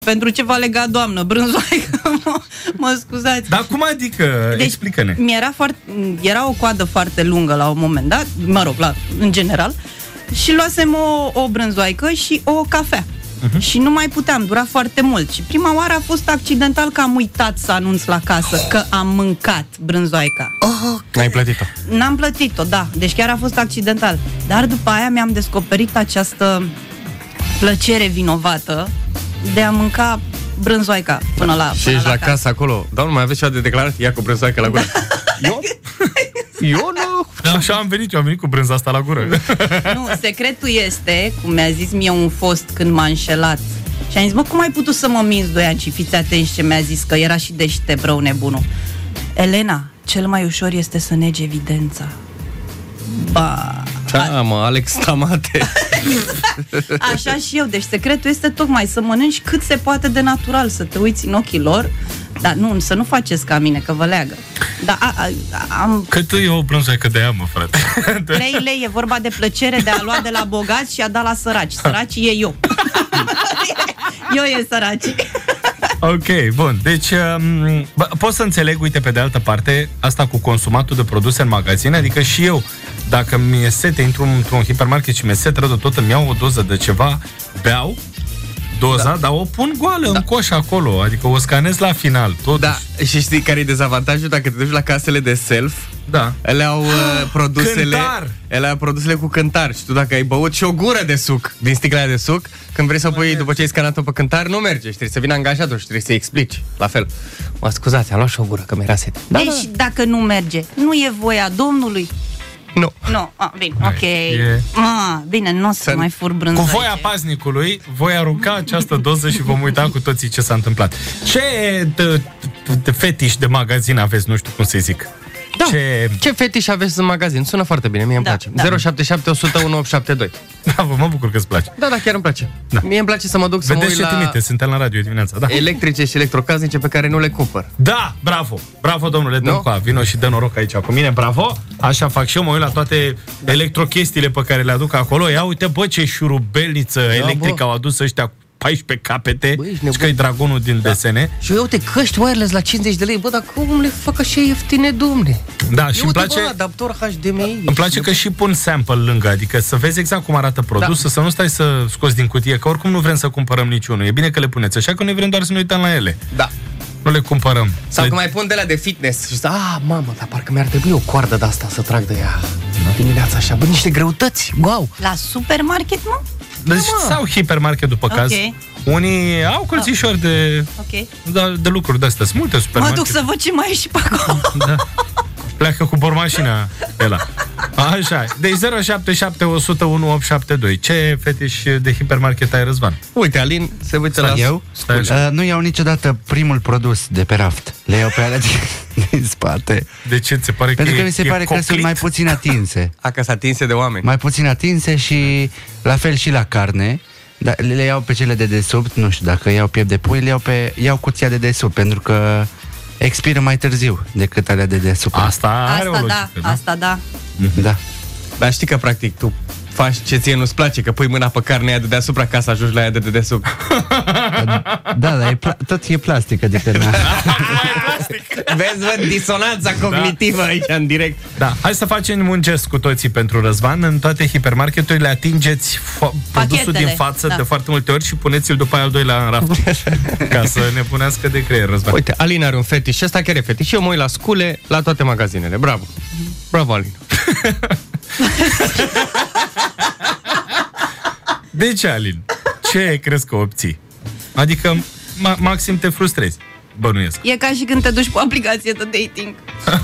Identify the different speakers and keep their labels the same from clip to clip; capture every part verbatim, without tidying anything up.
Speaker 1: Pentru ce v-a legat, doamnă, brânzoaică, mă, mă scuzați.
Speaker 2: Dar cum adică? Deci, explică-ne.
Speaker 1: Mi-era foarte, era o coadă foarte lungă la un moment dat, mă rog, la, în general, și luasem o, o brânzoaică și o cafea. Uh-huh. Și nu mai puteam, dura foarte mult. Și prima oară a fost accidental că am uitat să anunț la casă oh. că am mâncat brânzoaica.
Speaker 3: Oh, okay. N-ai plătit-o?
Speaker 1: N-am plătit-o, da. Deci chiar a fost accidental. Dar după aia mi-am descoperit această plăcere vinovată de a mânca brânzoaica până la
Speaker 3: Și
Speaker 1: până
Speaker 3: ești
Speaker 1: la,
Speaker 3: la casă, casă acolo. Dar nu mai aveți ceva de declarat? Ia cu brânzoaica la gură. Eu? Eu nu.
Speaker 2: Da, așa am venit, eu am venit cu brânza asta la gură.
Speaker 1: Nu, secretul este, cum mi-a zis mie un fost când m-a înșelat. Și am zis, bă, cum ai putut să mă minți doi ani? Și fiți atenți ce mi-a zis, că era și deștept, rău nebunul. Elena, cel mai ușor este să negi evidența. Ba...
Speaker 3: Da, mă, Alex Tamate.
Speaker 1: Așa și eu, deci secretul este tocmai să mănânci cât se poate de natural, să te uiți în ochii lor. Dar nu, să nu faceți ca mine, că vă leagă. Da, a, a, am...
Speaker 2: Cât e o brânzoaică de ea, mă, frate?
Speaker 1: trei lei, e vorba de plăcere de a lua de la bogați și a da la săraci. Săracii e eu. Eu e săracii.
Speaker 2: Ok, bun. Deci, um, bă, pot să înțeleg, uite, pe de altă parte, asta cu consumatul de produse în magazine, adică și eu, dacă mi-e sete, intru într-un hipermarket și mi-e sete rău de tot, îmi iau o doză de ceva, beau doza, da. Dar o pun goală da. în coș acolo, adică o scanez la final, totuși.
Speaker 3: Da, și știi care e dezavantajul? Dacă te duci la casele de self,
Speaker 2: da.
Speaker 3: ele au uh, produsele,
Speaker 2: cântar.
Speaker 3: ele au produsele cu cântar. Și tu dacă ai băut și o gură de suc din sticla de suc, când vrei să o pui după ce ai scanat-o pe cântar, nu merge. Și trebuie să vină angajatul și trebuie să-i explici. La fel. Mă scuzați, am luat și o gură, că mi-era sete.
Speaker 1: Da, deci da. Dacă nu merge, nu e voia Domnului.
Speaker 3: Nu.
Speaker 1: Nu, ah, bine, ok. E... Ah, bine, nu o să, să mai fur brânzoaice.
Speaker 2: Cu voia paznicului voi arunca această doză și vom uita cu toții ce s-a întâmplat. Ce fetiș de magazin aveți, nu știu cum să zic?
Speaker 3: Da. Ce... Ce fetiș aveți în magazin? Sună foarte bine, mie îmi
Speaker 1: da,
Speaker 3: place.
Speaker 1: Da.
Speaker 3: zero șapte șapte o sută unu opt șapte doi.
Speaker 2: Da, mă bucur că îți place.
Speaker 3: Da, da, chiar îmi place. Da. Mie îmi place să mă duc să
Speaker 2: Vedeți
Speaker 3: mă uit
Speaker 2: ce
Speaker 3: la
Speaker 2: trimite, suntem la radio dimineața, da.
Speaker 3: electrice și electrocasnice pe care nu le cumpăr.
Speaker 2: Da, bravo, bravo domnule Dâncoa, vino și dă noroc aici cu mine, bravo. Așa fac și eu, mă uit la toate electrochestiile pe care le aduc acolo. Ia uite, bă, ce șurubelniță da, electrică bă. Au adus ăștia paisprezece capete. Bă, și că e dragonul din da. desene.
Speaker 3: Și uite, căști wireless la cincizeci de lei. Bă, dar cum le fac așa ieftine, domne?
Speaker 2: Da, și îmi place,
Speaker 3: bă, adaptor H D M I.
Speaker 2: Îmi place că și pun sample lângă, adică să vezi exact cum arată produsul, da. Să nu stai să scoți din cutie, că oricum nu vrem să cumpărăm niciunul. E bine că le puneți, așa că noi vrem doar să ne uităm la ele.
Speaker 3: Da.
Speaker 2: Nu le cumpărăm.
Speaker 3: Sau
Speaker 2: le...
Speaker 3: că mai pun de la de fitness și zic, ah, mamă, dar parcă mi-ar trebui o coardă de asta să trag de ea da. Dimineața așa. Bă, niște greutăți, wow.
Speaker 1: La supermarket, mă?
Speaker 2: Deci, sau hipermarket după okay. caz. Unii au colțișori de,
Speaker 1: okay.
Speaker 2: de, de lucruri de-astea. Sunt multe supermarkete.
Speaker 1: Mă duc să văd ce mai e și pe acolo.
Speaker 2: Da. Pleacă cu bormașina ăla. Așa. Deci zero șapte șapte o sută unu opt șapte doi. Ce fetiș de hipermarket ai, Răzvan?
Speaker 3: Uite, Alin se uită la
Speaker 4: eu. Uh, nu iau niciodată primul produs de pe raft. Le iau pe alea din, din spate.
Speaker 2: De ce? Ți se pare
Speaker 4: Pentru
Speaker 2: că,
Speaker 4: că mi se pare
Speaker 2: coclit?
Speaker 4: că sunt mai puțin atinse.
Speaker 3: A, că sunt atinse de oameni.
Speaker 4: Mai puțin atinse și la fel și la carne. Dar le iau pe cele de desubt, nu știu, dacă iau piept de pui, le iau pe iau cuția de desubt, pentru că expiră mai târziu decât alea de desubt.
Speaker 2: Asta are
Speaker 1: asta
Speaker 2: o logică,
Speaker 1: da, asta da.
Speaker 4: Da.
Speaker 3: Dar știi că practic tu faci ce ție nu-ți place, că pui mâna pe carnea de deasupra ca să ajungi la ea de desubt.
Speaker 4: Da, dar e pla- tot e plastic, adică na.
Speaker 3: Vezi, văd, disonanța cognitivă da. Aici în direct.
Speaker 2: Da, hai să facem un gest cu toții pentru Răzvan. În toate hipermarketurile atingeți fo- produsul din față da. de foarte multe ori și puneți-l după aia al doilea în raft. Ca să ne punească de creier, Răzvan.
Speaker 3: Uite, Alin are un fetiș și ăsta chiar e fetiș. Și eu mă uit la scule la toate magazinele. Bravo. Bravo, Alin.
Speaker 2: De ce, Alin? Ce crezi că obții? Adică ma- maxim te frustrezi. Bănuiesc.
Speaker 1: E ca și când te duci pe o aplicație de dating.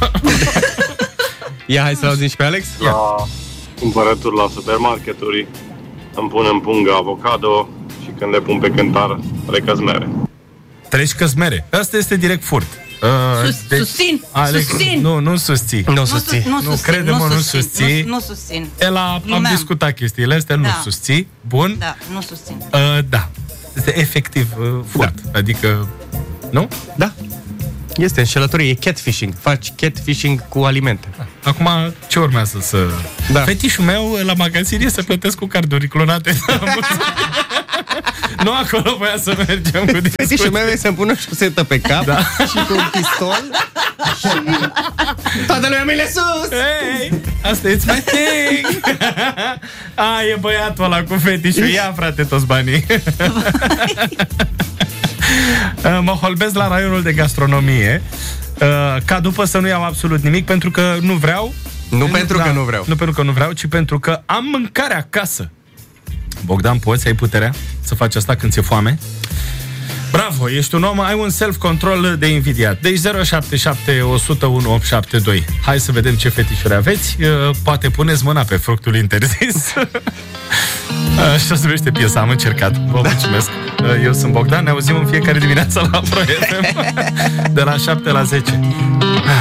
Speaker 3: Ia, hai să-l auzim și pe Alex.
Speaker 5: La cumpărături la supermarketuri îmi pun în pungă avocado și când le pun pe cântar trec căzmere.
Speaker 2: Treci căzmere. Asta este direct furt. Uh,
Speaker 1: Sus, deci, susțin,
Speaker 2: Alex,
Speaker 1: susțin.
Speaker 2: Nu, nu susții.
Speaker 3: Nu susții.
Speaker 1: Nu,
Speaker 2: nu, nu crede-mă, nu susții.
Speaker 1: Nu, nu susțin.
Speaker 2: El a, am discutat chestiile astea, da. Nu susții. Bun?
Speaker 1: Da, nu susțin.
Speaker 2: Uh, da. Este efectiv uh, furt. Da. Adică, nu?
Speaker 3: Da. Este înșelătorie, e catfishing. Faci catfishing cu alimente.
Speaker 2: Da. Acum, ce urmează să...
Speaker 3: Da.
Speaker 2: Fetișul meu la magazin e să plătesc cu carduri clonate. Nu acolo voia să mergem cu discuții.
Speaker 3: Fetișul meu e să-mi pună șusetă pe cap, da, și cu un pistol și toată lumea mâinile sus.
Speaker 2: Hey, asta e my thing. A, e băiatul ăla cu fetișul. Ia, frate, toți banii. Mă holbesc la raionul de gastronomie, ca după să nu iau absolut nimic, pentru că nu vreau.
Speaker 3: Nu pentru
Speaker 2: da,
Speaker 3: că nu vreau.
Speaker 2: Nu pentru că nu vreau, ci pentru că am mâncare acasă. Bogdan, poți, ai puterea să faci asta când ți-e foame? Bravo, ești un om, ai un self-control de invidiat. Deci zero șapte șapte unu zero unu opt șapte doi. Hai să vedem ce fetișuri aveți. Poate puneți mâna pe fructul interzis. Așa se numește piesa, am încercat. Vă mulțumesc. Eu sunt Bogdan, ne auzim în fiecare dimineață la Pro F M de la șapte la zece.